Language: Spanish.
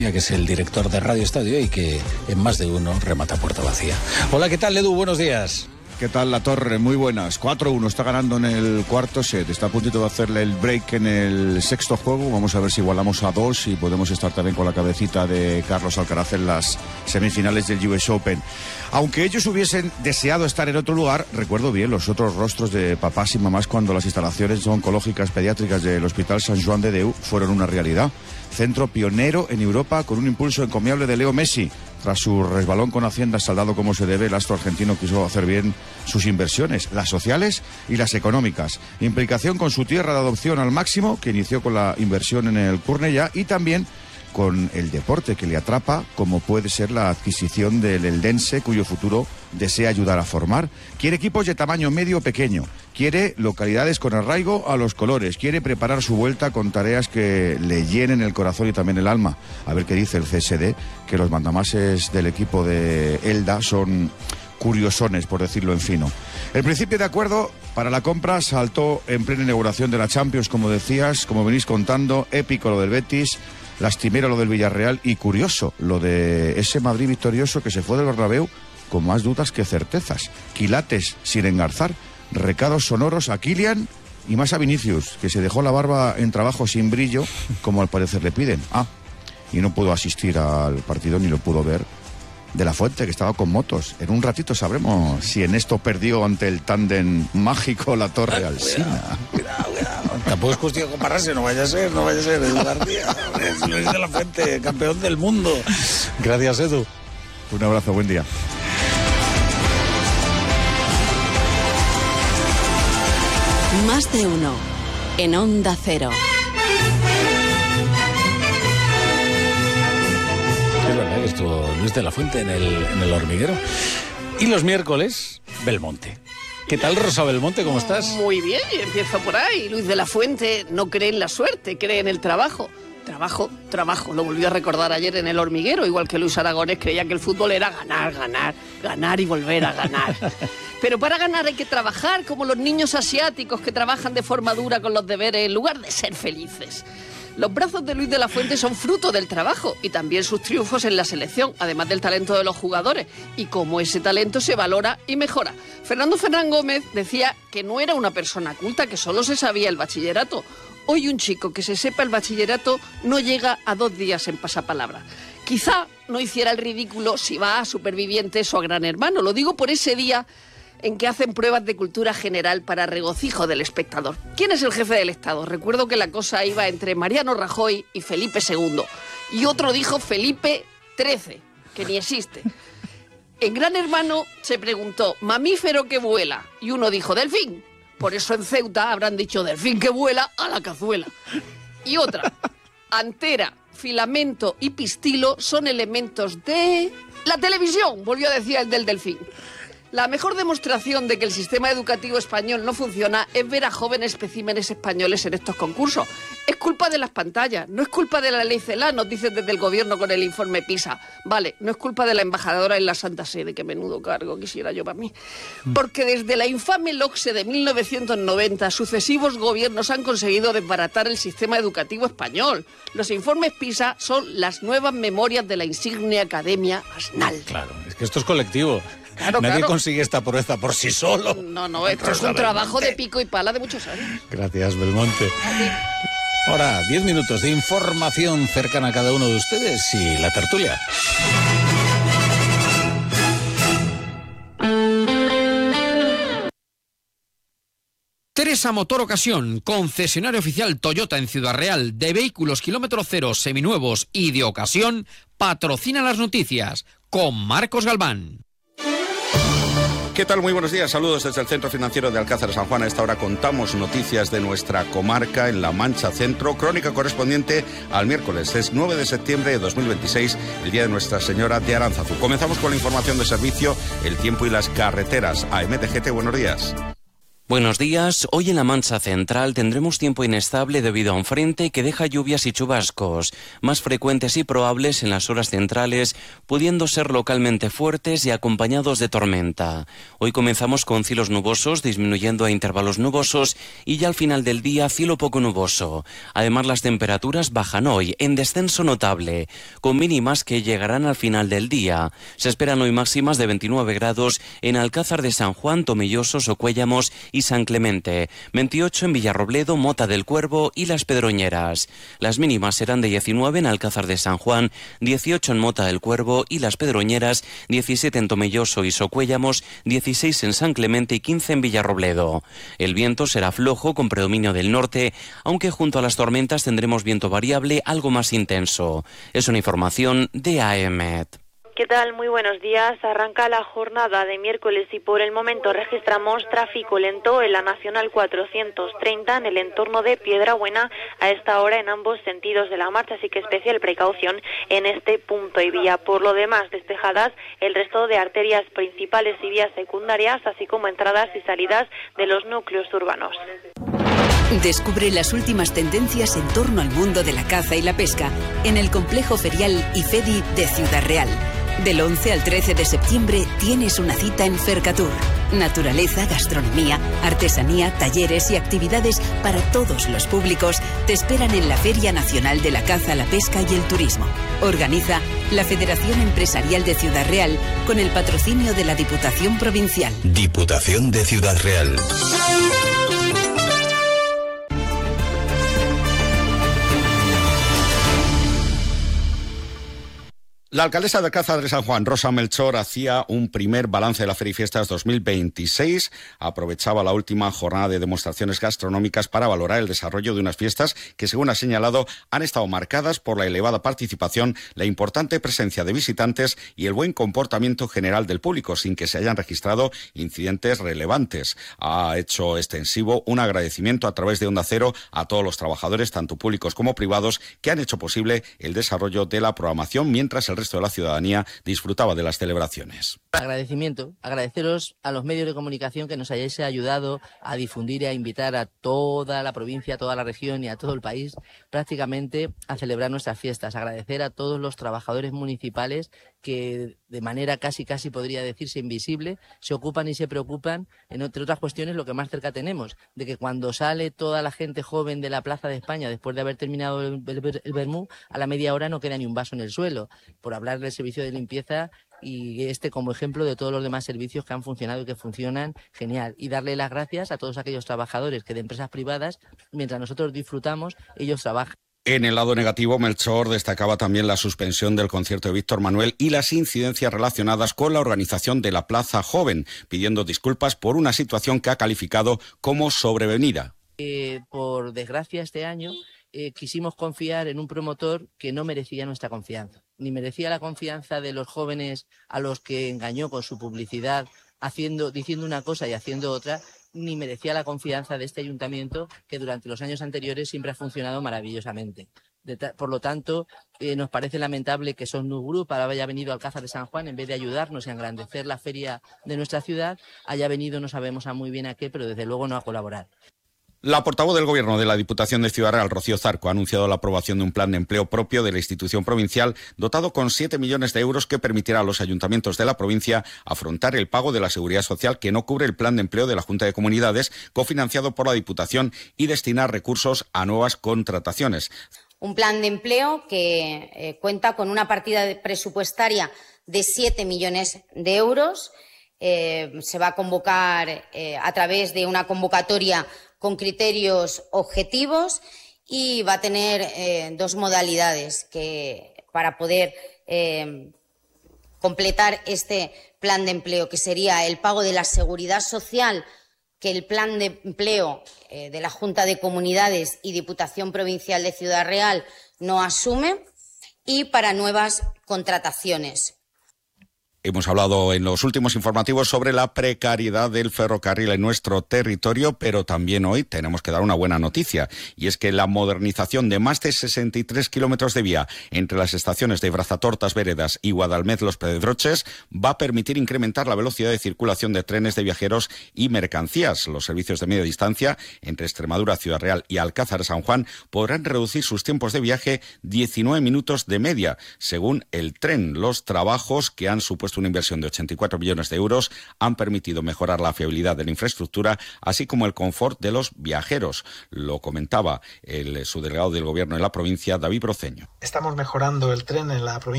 que es el director de Radio Estadio y que en más de uno remata puerta vacía. Hola, ¿qué tal, Edu? Buenos días. ¿Qué tal, La Torre? Muy buenas. 4-1, está ganando en el cuarto set. Está a puntito de hacerle el break en el sexto juego. Vamos a ver si igualamos a 2 y podemos estar también con la cabecita de Carlos Alcaraz en las semifinales del US Open. Aunque ellos hubiesen deseado estar en otro lugar, recuerdo bien los otros rostros de papás y mamás cuando las instalaciones oncológicas pediátricas del Hospital Sant Joan de Déu fueron una realidad. Centro pionero en Europa con un impulso encomiable de Leo Messi. Tras su resbalón con Hacienda saldado como se debe, el astro argentino quiso hacer bien sus inversiones, las sociales y las económicas. Implicación con su tierra de adopción al máximo, que inició con la inversión en el Cornellà, y también con el deporte que le atrapa, como puede ser la adquisición del Eldense, cuyo futuro desea ayudar a formar. Quiere equipos de tamaño medio o pequeño, quiere localidades con arraigo a los colores, quiere preparar su vuelta con tareas que le llenen el corazón y también el alma. A ver qué dice el CSD, que los mandamases del equipo de Elda son curiosones, por decirlo en fino. El principio de acuerdo para la compra saltó en plena inauguración de la Champions, como decías, como venís contando, épico lo del Betis, lastimero lo del Villarreal y curioso lo de ese Madrid victorioso que se fue del Bernabéu con más dudas que certezas. Quilates sin engarzar, recados sonoros a Kylian y más a Vinicius, que se dejó la barba en trabajo sin brillo, como al parecer le piden. Y no pudo asistir al partido ni lo pudo ver De La Fuente, que estaba con motos. En un ratito sabremos si en esto perdió ante el tándem mágico La Torre Alsina. Cuidado. Tampoco es cuestión de compararse, no vaya a ser, Edu García. Es Luis de la Fuente, campeón del mundo. Gracias, Edu. Un abrazo, buen día. Más de uno en Onda Cero. Es verdad que estuvo Luis de la Fuente en el hormiguero. Y los miércoles, Belmonte. ¿Qué tal, Rosa Belmonte? ¿Cómo estás? Muy bien, empiezo por ahí. Luis de la Fuente no cree en la suerte, cree en el trabajo. Trabajo. Lo volvió a recordar ayer en el hormiguero, igual que Luis Aragonés creía que el fútbol era ganar y volver a ganar. Pero para ganar hay que trabajar como los niños asiáticos que trabajan de forma dura con los deberes en lugar de ser felices. Los brazos de Luis de la Fuente son fruto del trabajo y también sus triunfos en la selección, además del talento de los jugadores y cómo ese talento se valora y mejora. Fernando Fernán Gómez decía que no era una persona culta, que solo se sabía el bachillerato. Hoy un chico que se sepa el bachillerato no llega a 2 días en pasapalabra. Quizá no hiciera el ridículo si va a Supervivientes o a Gran Hermano. Lo digo por ese día en que hacen pruebas de cultura general para regocijo del espectador. ¿Quién es el jefe del Estado? Recuerdo que la cosa iba entre Mariano Rajoy y Felipe II. Y otro dijo Felipe XIII, que ni existe. En Gran Hermano se preguntó, ¿mamífero que vuela? Y uno dijo, delfín. Por eso en Ceuta habrán dicho, delfín que vuela a la cazuela. Y otra, antera, filamento y pistilo son elementos de la televisión, volvió a decir el del delfín. La mejor demostración de que el sistema educativo español no funciona es ver a jóvenes especímenes españoles en estos concursos. Es culpa de las pantallas, no es culpa de la ley CELA, nos dicen desde el gobierno con el informe PISA. Vale, no es culpa de la embajadora en la Santa Sede, que menudo cargo quisiera yo para mí. Porque desde la infame LOCSE de 1990, sucesivos gobiernos han conseguido desbaratar el sistema educativo español. Los informes PISA son las nuevas memorias de la insigne Academia Asnal. Claro, es que esto es colectivo. Nadie Nadie consigue esta proeza por sí solo. No, esto es un trabajo de pico y pala de muchos años. Gracias, Belmonte. Ahora, 10 minutos de información cercana a cada uno de ustedes y la tertulia. Teresa Motor Ocasión, concesionario oficial Toyota en Ciudad Real, de vehículos kilómetro cero, seminuevos y de ocasión, patrocina las noticias con Marcos Galván. ¿Qué tal? Muy buenos días. Saludos desde el Centro Financiero de Alcázar de San Juan. A esta hora contamos noticias de nuestra comarca en La Mancha Centro. Crónica correspondiente al miércoles. Es 9 de septiembre de 2026, el día de Nuestra Señora de Aránzazu. Comenzamos con la información de servicio, el tiempo y las carreteras. AM de GT, buenos días. Buenos días. Hoy en la Mancha Central tendremos tiempo inestable debido a un frente que deja lluvias y chubascos, más frecuentes y probables en las horas centrales, pudiendo ser localmente fuertes y acompañados de tormenta. Hoy comenzamos con cielos nubosos, disminuyendo a intervalos nubosos y ya al final del día cielo poco nuboso. Además, las temperaturas bajan hoy en descenso notable, con mínimas que llegarán al final del día. Se esperan hoy máximas de 29 grados en Alcázar de San Juan, Tomelloso, Socuéllamos y San Clemente, 28 en Villarrobledo, Mota del Cuervo y Las Pedroñeras. Las mínimas serán de 19 en Alcázar de San Juan, 18 en Mota del Cuervo y Las Pedroñeras, 17 en Tomelloso y Socuéllamos, 16 en San Clemente y 15 en Villarrobledo. El viento será flojo con predominio del norte, aunque junto a las tormentas tendremos viento variable algo más intenso. Es una información de AEMET. ¿Qué tal? Muy buenos días. Arranca la jornada de miércoles y por el momento registramos tráfico lento en la Nacional 430 en el entorno de Piedrabuena a esta hora en ambos sentidos de la marcha, así que especial precaución en este punto y vía. Por lo demás, despejadas el resto de arterias principales y vías secundarias, así como entradas y salidas de los núcleos urbanos. Descubre las últimas tendencias en torno al mundo de la caza y la pesca en el complejo ferial IFEDI de Ciudad Real. Del 11 al 13 de septiembre tienes una cita en Fercatur. Naturaleza, gastronomía, artesanía, talleres y actividades para todos los públicos te esperan en la Feria Nacional de la Caza, la Pesca y el Turismo. Organiza la Federación Empresarial de Ciudad Real con el patrocinio de la Diputación Provincial. Diputación de Ciudad Real. La alcaldesa de Alcázar de San Juan, Rosa Melchor, hacía un primer balance de la Feria y Fiestas 2026. Aprovechaba la última jornada de demostraciones gastronómicas para valorar el desarrollo de unas fiestas que, según ha señalado, han estado marcadas por la elevada participación, la importante presencia de visitantes y el buen comportamiento general del público, sin que se hayan registrado incidentes relevantes. Ha hecho extensivo un agradecimiento a través de Onda Cero a todos los trabajadores, tanto públicos como privados, que han hecho posible el desarrollo de la programación, mientras el resto de la ciudadanía disfrutaba de las celebraciones. Agradeceros a los medios de comunicación que nos hayáis ayudado a difundir y a invitar a toda la provincia, a toda la región y a todo el país prácticamente a celebrar nuestras fiestas. Agradecer a todos los trabajadores municipales que de manera casi podría decirse invisible se ocupan y se preocupan, entre otras cuestiones, lo que más cerca tenemos, de que cuando sale toda la gente joven de la Plaza de España después de haber terminado el vermú, a la media hora no queda ni un vaso en el suelo, por hablar del servicio de limpieza y como ejemplo de todos los demás servicios que han funcionado y que funcionan genial. Y darle las gracias a todos aquellos trabajadores que de empresas privadas, mientras nosotros disfrutamos, ellos trabajan. En el lado negativo, Melchor destacaba también la suspensión del concierto de Víctor Manuel y las incidencias relacionadas con la organización de la Plaza Joven, pidiendo disculpas por una situación que ha calificado como sobrevenida. Por desgracia, este año quisimos confiar en un promotor que no merecía nuestra confianza, ni merecía la confianza de los jóvenes a los que engañó con su publicidad, diciendo una cosa y haciendo otra, ni merecía la confianza de este ayuntamiento que durante los años anteriores siempre ha funcionado maravillosamente. Por lo tanto, nos parece lamentable que Somnus Group haya venido al Alcázar de San Juan, en vez de ayudarnos y engrandecer la feria de nuestra ciudad, haya venido, no sabemos a muy bien a qué, pero desde luego no a colaborar. La portavoz del Gobierno de la Diputación de Ciudad Real, Rocío Zarco, ha anunciado la aprobación de un plan de empleo propio de la institución provincial dotado con 7 millones de euros que permitirá a los ayuntamientos de la provincia afrontar el pago de la seguridad social que no cubre el plan de empleo de la Junta de Comunidades, cofinanciado por la Diputación, y destinar recursos a nuevas contrataciones. Un plan de empleo que cuenta con una partida presupuestaria de 7 millones de euros. Se va a convocar a través de una convocatoria con criterios objetivos y va a tener dos modalidades para poder completar este plan de empleo, que sería el pago de la seguridad social, que el plan de empleo de la Junta de Comunidades y Diputación Provincial de Ciudad Real no asume, y para nuevas contrataciones. Hemos hablado en los últimos informativos sobre la precariedad del ferrocarril en nuestro territorio, pero también hoy tenemos que dar una buena noticia, y es que la modernización de más de 63 kilómetros de vía entre las estaciones de Brazatortas Veredas y Guadalmedlos Pedroches va a permitir incrementar la velocidad de circulación de trenes de viajeros y mercancías. Los servicios de media distancia entre Extremadura, Ciudad Real y Alcázar de San Juan podrán reducir sus tiempos de viaje 19 minutos de media, según el tren. Los trabajos, que han supuesto una inversión de 84 millones de euros, han permitido mejorar la fiabilidad de la infraestructura, así como el confort de los viajeros. Lo comentaba el subdelegado del Gobierno de la provincia, David Broceño. Estamos mejorando el tren en la provincia